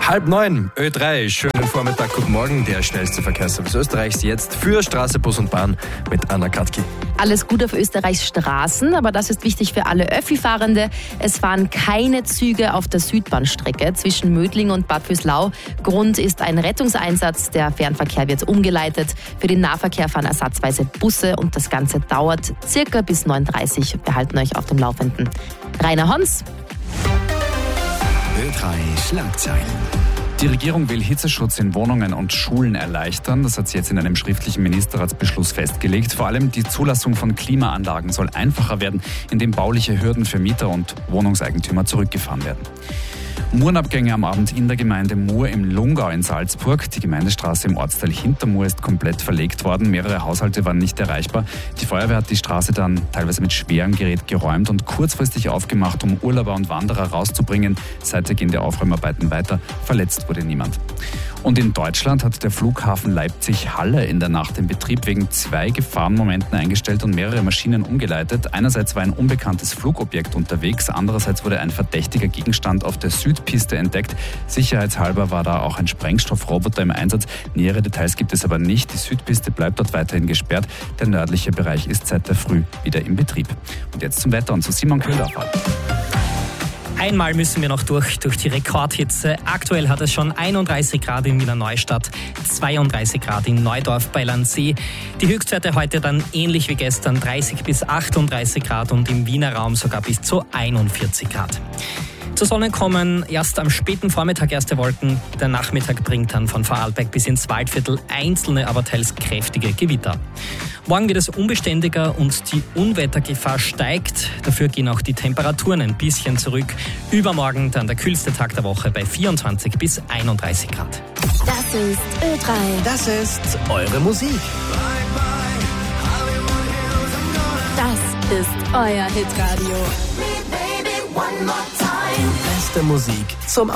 8:30, Ö3, schönen Vormittag, guten Morgen. Der schnellste Verkehrsservice Österreichs jetzt für Straße, Bus und Bahn mit Anna Katki. Alles gut auf Österreichs Straßen, aber das ist wichtig für alle Öffi-Fahrende. Es fahren keine Züge auf der Südbahnstrecke zwischen Mödling und Bad Vöslau. Grund ist ein Rettungseinsatz. Der Fernverkehr wird umgeleitet. Für den Nahverkehr fahren ersatzweise Busse und das Ganze dauert circa bis 9:30 Uhr. Wir halten euch auf dem Laufenden. Rainer Hons. Ö3 Schlagzeilen. Die Regierung will Hitzeschutz in Wohnungen und Schulen erleichtern. Das hat sie jetzt in einem schriftlichen Ministerratsbeschluss festgelegt. Vor allem die Zulassung von Klimaanlagen soll einfacher werden, indem bauliche Hürden für Mieter und Wohnungseigentümer zurückgefahren werden. Murenabgänge am Abend in der Gemeinde Mur im Lungau in Salzburg. Die Gemeindestraße im Ortsteil Hintermur ist komplett verlegt worden. Mehrere Haushalte waren nicht erreichbar. Die Feuerwehr hat die Straße dann teilweise mit schwerem Gerät geräumt und kurzfristig aufgemacht, um Urlauber und Wanderer rauszubringen. Seither gehen die Aufräumarbeiten weiter. Verletzt wurde niemand. Und in Deutschland hat der Flughafen Leipzig-Halle in der Nacht den Betrieb wegen 2 Gefahrenmomenten eingestellt und mehrere Maschinen umgeleitet. Einerseits war ein unbekanntes Flugobjekt unterwegs, andererseits wurde ein verdächtiger Gegenstand auf der Südpiste entdeckt. Sicherheitshalber war da auch ein Sprengstoffroboter im Einsatz. Nähere Details gibt es aber nicht. Die Südpiste bleibt dort weiterhin gesperrt. Der nördliche Bereich ist seit der Früh wieder in Betrieb. Und jetzt zum Wetter und zu Simon Köhldorfer. Einmal müssen wir noch durch die Rekordhitze. Aktuell hat es schon 31 Grad in Wiener Neustadt, 32 Grad in Neudorf bei Landsee. Die Höchstwerte heute dann ähnlich wie gestern, 30 bis 38 Grad und im Wiener Raum sogar bis zu 41 Grad. Zur Sonne kommen erst am späten Vormittag erste Wolken. Der Nachmittag bringt dann von Vorarlberg bis ins Waldviertel einzelne, aber teils kräftige Gewitter. Morgen wird es unbeständiger und die Unwettergefahr steigt. Dafür gehen auch die Temperaturen ein bisschen zurück. Übermorgen dann der kühlste Tag der Woche bei 24 bis 31 Grad. Das ist Ö3. Das ist eure Musik. Das ist euer Hitradio. Beste Musik zum